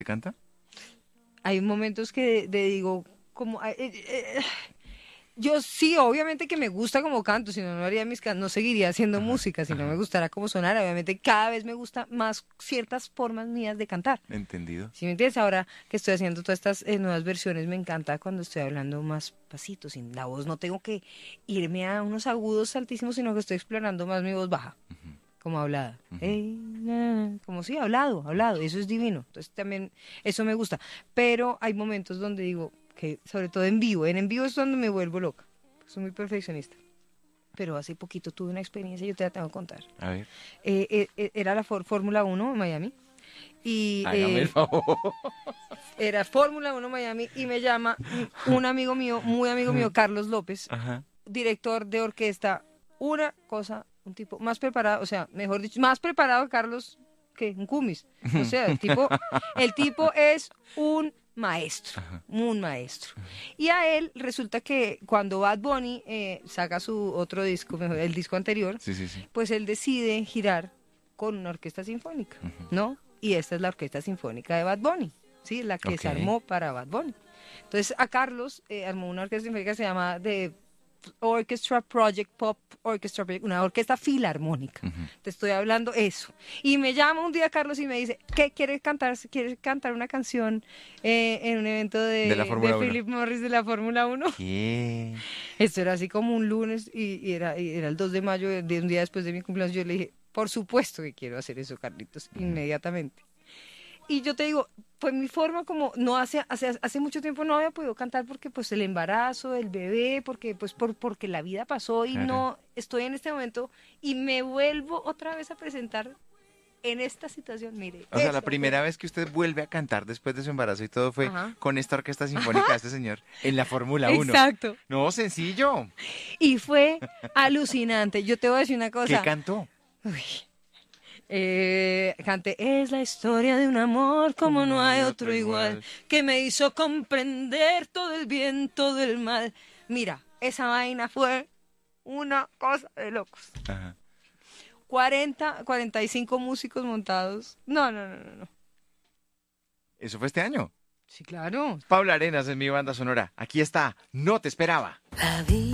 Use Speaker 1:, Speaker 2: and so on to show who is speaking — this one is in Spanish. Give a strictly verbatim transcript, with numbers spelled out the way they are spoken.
Speaker 1: ¿Te canta?
Speaker 2: Hay momentos que de, digo, como... eh, eh, yo sí, obviamente que me gusta como canto, si no, no haría mis can- no seguiría haciendo
Speaker 1: Ajá,
Speaker 2: música, si no me
Speaker 1: ajá.
Speaker 2: gustara como sonar, obviamente cada vez me gusta más ciertas formas mías de cantar.
Speaker 1: Entendido.
Speaker 2: ¿Sí me entiendes? Ahora que estoy haciendo todas estas eh, nuevas versiones, me encanta cuando estoy hablando más pasito, sin la voz, no tengo que irme a unos agudos altísimos, sino que estoy explorando más mi voz baja,
Speaker 1: Ujú,
Speaker 2: como hablada.
Speaker 1: ujú.
Speaker 2: Ey, na, na, como sí, hablado, hablado, eso es divino. Entonces también eso me gusta. Pero hay momentos donde digo que, sobre todo en vivo, en en vivo es donde me vuelvo loca. Soy muy perfeccionista. Pero hace poquito tuve una experiencia, yo te la tengo que contar.
Speaker 1: A ver,
Speaker 2: Eh, eh, eh, era la For- Fórmula uno en Miami. Y
Speaker 1: hágame el
Speaker 2: eh,
Speaker 1: favor.
Speaker 2: era Fórmula uno Miami y me llama un un amigo mío, muy amigo mío, Carlos López,
Speaker 1: Ajá.
Speaker 2: director de orquesta, una cosa, un tipo más preparado, o sea, mejor dicho, más preparado Carlos que un Cumis. O sea, el tipo, el tipo es un maestro,
Speaker 1: Ajá.
Speaker 2: un maestro. Y a él resulta que cuando Bad Bunny eh, saca su otro disco, mejor, el disco anterior,
Speaker 1: Sí, sí, sí.
Speaker 2: pues él decide girar con una orquesta sinfónica,
Speaker 1: Ujú.
Speaker 2: ¿no? Y esta es la orquesta sinfónica de Bad Bunny, ¿sí? La que
Speaker 1: Ok.
Speaker 2: se armó para Bad Bunny. Entonces a Carlos eh, armó una orquesta sinfónica que se llama The Orchestra Project Pop Orchestra Project, una orquesta filarmónica.
Speaker 1: Ujú.
Speaker 2: Te estoy hablando eso. Y me llama un día Carlos y me dice, ¿qué quieres cantar? ¿Quieres cantar una canción eh, en un evento
Speaker 1: De la
Speaker 2: de, de
Speaker 1: Fórmula uno.
Speaker 2: Philip Morris de la Fórmula uno?
Speaker 1: ¿Qué?
Speaker 2: Esto era así como un lunes y, y era, y era el dos de mayo, de un día después de mi cumpleaños. Yo le dije, por supuesto que quiero hacer eso, Carlitos,
Speaker 1: Ujú.
Speaker 2: inmediatamente. Y yo te digo, fue mi forma como, no hace, hace, hace mucho tiempo no había podido cantar porque pues el embarazo, el bebé, porque pues por, porque la vida pasó y
Speaker 1: Claro.
Speaker 2: no estoy en este momento y me vuelvo otra vez a presentar en esta situación, mire.
Speaker 1: O sea, la
Speaker 2: Eso
Speaker 1: primera
Speaker 2: fue.
Speaker 1: vez que usted vuelve a cantar después de su embarazo y todo fue
Speaker 2: Ajá.
Speaker 1: con esta orquesta sinfónica de este señor en la Fórmula uno.
Speaker 2: Exacto.
Speaker 1: No, sencillo.
Speaker 2: Y fue alucinante. Yo te voy a decir una
Speaker 1: ¿Qué
Speaker 2: cosa.
Speaker 1: cantó?
Speaker 2: Uy, Eh, cante, es la historia de un amor como no hay otro igual, que me hizo comprender todo el bien, todo el mal. Mira, esa vaina fue una cosa de locos.
Speaker 1: Ajá.
Speaker 2: cuarenta, cuarenta y cinco músicos montados. No, no, no, no, no.
Speaker 1: Eso fue este año.
Speaker 2: Sí, claro.
Speaker 1: Paula Arenas en mi banda sonora. Aquí está. No te esperaba.